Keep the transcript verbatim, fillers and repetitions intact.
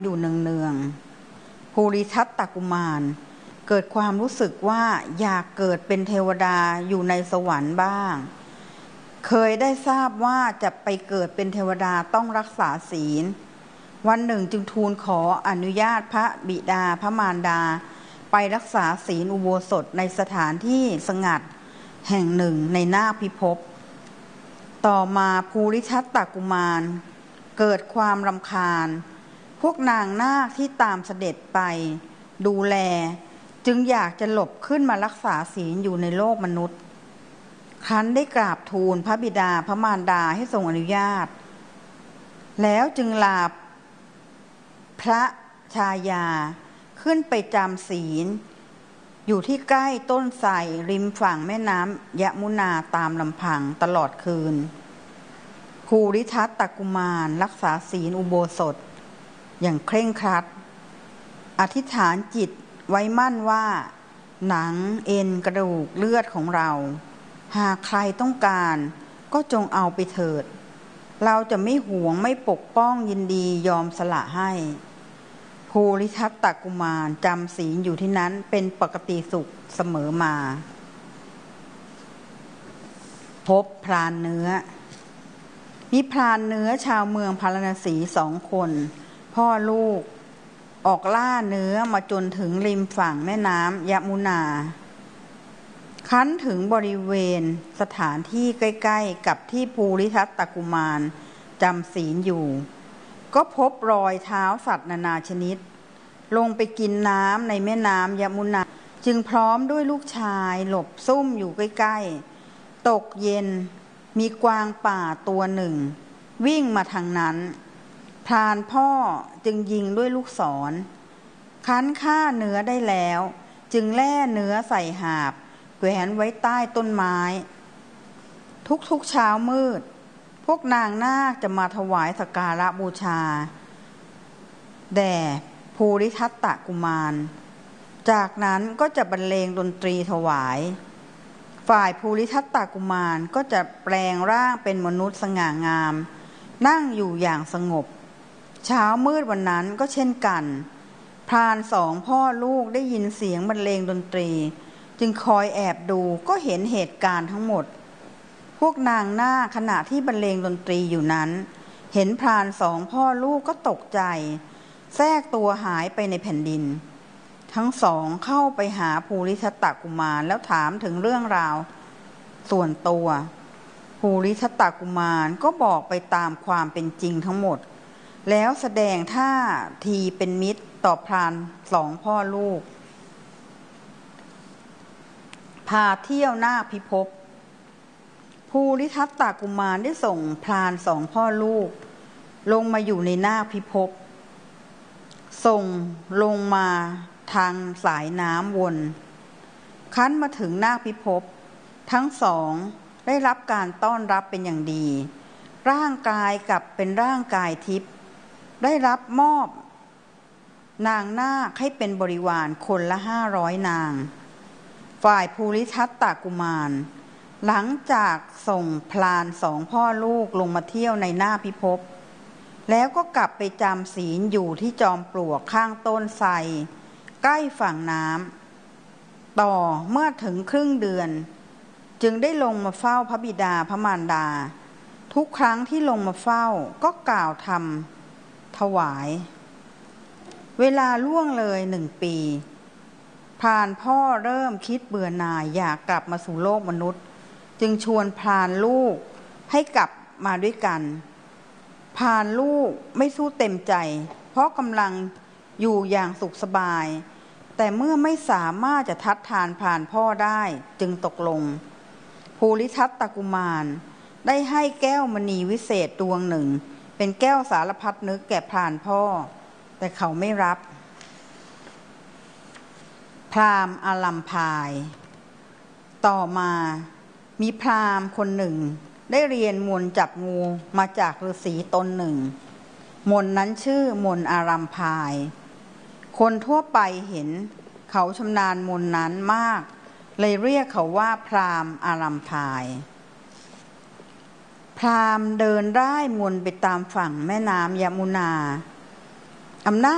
อยู่เนืองๆภูริทัตตกุมารเกิดความรู้สึกว่าอยากเกิดเป็นเทวดาอยู่ในสวรรค์บ้างเคยได้ทราบว่าจะไปเกิดเป็นเทวดาต้องรักษาศีลวันหนึ่งจึงทูลขออนุญาตพระบิดาพระมารดาไปรักษาศีลอุโบสถในสถานที่สงัดแห่งหนึ่งในนาคพิภพต่อมาภูริทัตตกุมารเกิดความรำคาญพวกนางนาคที่ตามเสด็จไปดูแลจึงอยากจะหลบขึ้นมารักษาศีลอยู่ในโลกมนุษย์ครั้นได้กราบทูลพระบิดาพระมารดาให้ทรงอนุญาตแล้วจึงลาพระชายาขึ้นไปจำศีลอยู่ที่ใกล้ต้นไทรริมฝั่งแม่น้ำยมุนาตามลำพังตลอดคืนภูริทัตตกุมารรักษาศีลอุโบสถอย่างเคร่งครัดอธิษฐานจิตไว้มั่นว่าหนังเอ็นกระดูกเลือดของเราหากใครต้องการก็จงเอาไปเถิดเราจะไม่หวงไม่ปกป้องยินดียอมสละให้ภูริทัตตกุมารจำศีลอยู่ที่นั้นเป็นปกติสุขเสมอมาพบพรานเนื้อมีพรานเนื้อชาวเมืองพาราณสีสองคนพ่อลูกออกล่าเนื้อมาจนถึงริมฝั่งแม่น้ำยมุนาคั้นถึงบริเวณสถานที่ใกล้ๆกับที่ภูริทัตตกุมารจำศีลอยู่ก็พบรอยเท้าสัตว์นานาชนิดลงไปกินน้ำในแม่น้ำยมุนาจึงพร้อมด้วยลูกชายหลบซุ่มอยู่ใกล้ๆตกเย็นมีกวางป่าตัวหนึ่งวิ่งมาทางนั้นพรานพ่อจึงยิงด้วยลูกศรคั้นฆ่าเนื้อได้แล้วจึงแล่เนื้อใส่หาบแขวนไว้ใต้ต้นไม้ทุกๆเช้ามืดพวกนางนาคจะมาถวายสักการะบูชาแด่ภูริทัตตกุมารจากนั้นก็จะบรรเลงดนตรีถวายฝ่ายภูริทัตตกุมารก็จะแปลงร่างเป็นมนุษย์สง่างามนั่งอยู่อย่างสงบเช้ามืดวันนั้นก็เช่นกันพรานสองพ่อลูกได้ยินเสียงบรรเลงดนตรีจึงคอยแอบดูก็เห็นเหตุการณ์ทั้งหมดพวกนางนาคขณะที่บรรเลงดนตรีอยู่นั้นเห็นพรานสองพ่อลูกก็ตกใจแทรกตัวหายไปในแผ่นดินทั้งสองเข้าไปหาภูริทัตตกุมารแล้วถามถึงเรื่องราวส่วนตัวภูริทัตตกุมารก็บอกไปตามความเป็นจริงทั้งหมดแล้วแสดงท่าทีเป็นมิตรต่อพรานสองพ่อลูกพาเที่ยวนาคพิภพภูริทัตตกุมารได้ส่งพรานสองพ่อลูกลงมาอยู่ในนาคพิภพส่งลงมาทางสายน้ำวนคั้นมาถึงนาคพิภพทั้งสองได้รับการต้อนรับเป็นอย่างดีร่างกายกับเป็นร่างกายทิพย์ได้รับมอบนางนาคให้เป็นบริวารคนละห้าร้อยนางฝ่ายภูริทัตตกุมารหลังจากส่งพรานสองพ่อลูกลงมาเที่ยวในนาคพิภพแล้วก็กลับไปจำศีลอยู่ที่จอมปลวกข้างต้นไทรใกล้ฝั่งน้ำต่อเมื่อถึงครึ่งเดือนจึงได้ลงมาเฝ้าพระบิดาพระมารดาทุกครั้งที่ลงมาเฝ้าก็กล่าวทำถวายเวลาล่วงเลยหนึ่งปีพรานพ่อเริ่มคิดเบื่อหน่ายอยากกลับมาสู่โลกมนุษย์จึงชวนพรานลูกให้กลับมาด้วยกันพรานลูกไม่สู้เต็มใจเพราะกำลังอยู่อย่างสุขสบายแต่เมื่อไม่สามารถจะทัดทานพรานพ่อได้จึงตกลงภูริทัตตกุมารได้ให้แก้วมณีวิเศษดวงหนึ่งเป็นแก้วสารพัดนึกแก่พรานพ่อแต่เขาไม่รับพราหมณ์อารัมพายต่อมามีพราหมณ์คนหนึ่งได้เรียนมนต์จับงูมาจากฤาษีตนหนึ่งมนต์นั้นชื่อมนต์อารัมพายคนทั่วไปเห็นเขาชำนาญมนต์นั้นมากเลยเรียกเขาว่าพราหมณ์อารัมพายพราหมณ์เดินร่ายมนต์ไปตามฝั่งแม่น้ำยมุนาอำนาจ